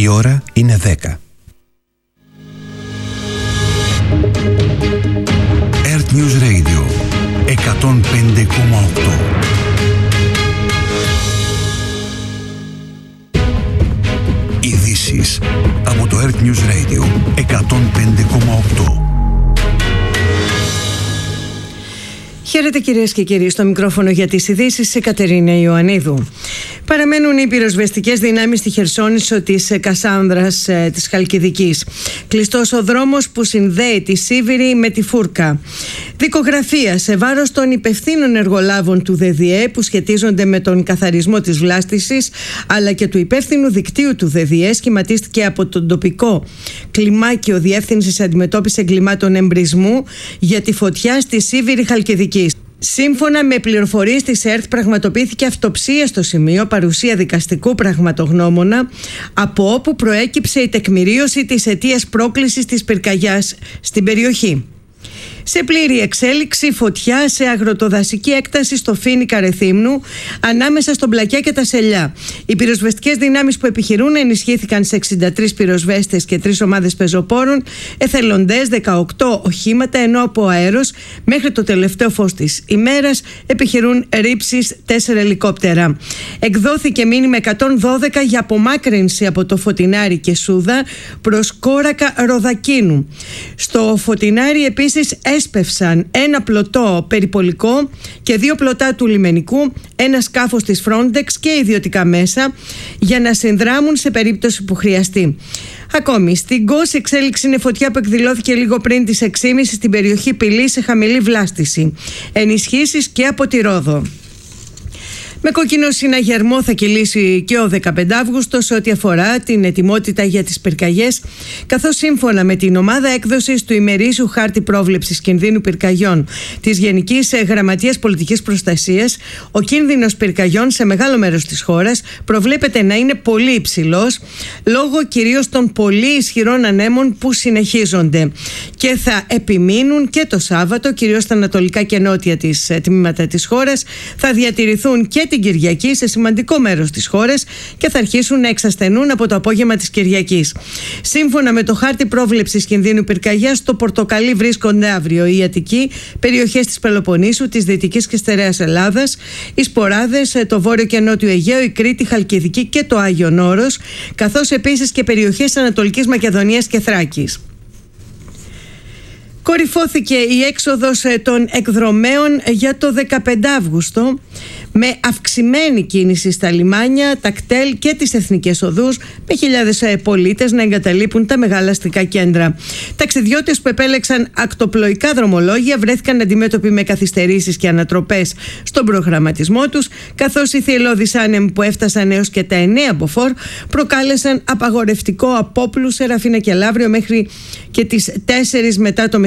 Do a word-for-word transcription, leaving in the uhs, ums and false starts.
Η ώρα είναι δέκα. Earth News Radio εκατόν πέντε κόμμα οκτώ. Ειδήσεις από το Earth News Radio εκατόν πέντε κόμμα οκτώ. Χαίρετε κυρίες και κύριοι, στο μικρόφωνο για τις ειδήσεις η Κατερίνα Ιωαννίδου. Παραμένουν οι πυροσβεστικές δυνάμεις στη Χερσόνησο της Κασάνδρας ε, της Χαλκιδικής. Κλειστός ο δρόμος που συνδέει τη Σίβηρη με τη Φούρκα. Δικογραφία σε βάρος των υπευθύνων εργολάβων του ΔΔΕ που σχετίζονται με τον καθαρισμό της βλάστησης, αλλά και του υπεύθυνου δικτύου του ΔΔΕ σχηματίστηκε από τον τοπικό κλιμάκιο Διεύθυνσης Αντιμετώπισης Εγκλημάτων Εμπρισμού για τη φωτιά στη Σίβηρη Χαλκιδική. Σύμφωνα με πληροφορίες της ΕΡΤ, πραγματοποιήθηκε αυτοψία στο σημείο, παρουσία δικαστικού πραγματογνώμονα, από όπου προέκυψε η τεκμηρίωση της αιτίας πρόκλησης της πυρκαγιάς στην περιοχή. Σε πλήρη εξέλιξη φωτιά σε αγροτοδασική έκταση στο Φοίνικα Ρεθύμνου, ανάμεσα στον Πλακιά και τα Σελιά. Οι πυροσβεστικές δυνάμεις που επιχειρούν ενισχύθηκαν σε εξήντα τρεις πυροσβέστες και τρεις ομάδες πεζοπόρων, εθελοντές, δεκαοκτώ οχήματα, ενώ από αέρος μέχρι το τελευταίο φως της ημέρας επιχειρούν ρήψεις τέσσερα ελικόπτερα. Εκδόθηκε μήνυμα εκατόν δώδεκα για απομάκρυνση από το Φωτεινάρι και Σούδα προς Κόρακα Ροδακίνου. Στο Φωτεινάρι επίσης έσπευσαν ένα πλωτό περιπολικό και δύο πλωτά του λιμενικού, ένα σκάφος της Frontex και ιδιωτικά μέσα για να συνδράμουν σε περίπτωση που χρειαστεί. Ακόμη, στην Κος εξέλιξη είναι φωτιά που εκδηλώθηκε λίγο πριν τις έξι και μισή στην περιοχή Πυλή σε χαμηλή βλάστηση. Ενισχύσεις και από τη Ρόδο. Με κόκκινο συναγερμό θα κυλήσει και ο δεκαπέντε Αυγούστου σε ό,τι αφορά την ετοιμότητα για τις πυρκαγιές, καθώς σύμφωνα με την ομάδα έκδοσης του ημερήσιου χάρτη πρόβλεψης κινδύνου πυρκαγιών της Γενικής Γραμματείας Πολιτικής Προστασίας, ο κίνδυνος πυρκαγιών σε μεγάλο μέρος της χώρας προβλέπεται να είναι πολύ υψηλός, λόγω κυρίως των πολύ ισχυρών ανέμων που συνεχίζονται και θα επιμείνουν και το Σάββατο, κυρίως στα ανατολικά και νότια της τμήματα της χώρας, θα διατηρηθούν και την Κυριακή σε σημαντικό μέρος της χώρας και θα αρχίσουν να εξασθενούν από το απόγευμα της Κυριακής. Σύμφωνα με το χάρτη πρόβλεψης κινδύνου πυρκαγιάς, στο πορτοκαλί βρίσκονται αύριο η Αττική, περιοχές της Πελοποννήσου, της Δυτικής και Στερεάς Ελλάδας, οι Σποράδες, το Βόρειο και Νότιο Αιγαίο, η Κρήτη, η Χαλκιδική και το Άγιον Όρος, καθώς επίσης και περιοχές Ανατολικής Μακεδονίας και Θράκης. Κορυφώθηκε η έξοδος των εκδρομέων για το δεκαπέντε Αυγούστου με αυξημένη κίνηση στα λιμάνια, τα κτέλ και τις εθνικές οδούς, με χιλιάδες πολίτες να εγκαταλείπουν τα μεγάλα αστικά κέντρα. Ταξιδιώτες που επέλεξαν ακτοπλοϊκά δρομολόγια βρέθηκαν αντιμέτωποι με καθυστερήσεις και ανατροπές στον προγραμματισμό τους, καθώς οι θυελλώδεις άνεμοι που έφτασαν έως και τα εννέα μποφόρ προκάλεσαν απαγορευτικό απόπλου σε Ραφίνα και Λαύριο μέχρι και τις τέσσερις μετά το